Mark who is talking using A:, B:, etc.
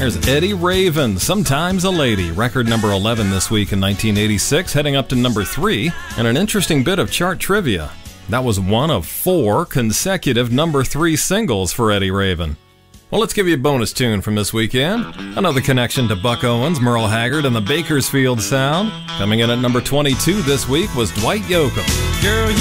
A: There's Eddie Raven, Sometimes a Lady, record number 11 this week in 1986, heading up to number 3, and an interesting bit of chart trivia. That was one of 4 consecutive number 3 singles for Eddie Raven. Well, let's give you a bonus tune from this weekend. Another connection to Buck Owens, Merle Haggard, and the Bakersfield Sound. Coming in at number 22 this week was Dwight Yoakam.
B: Girl,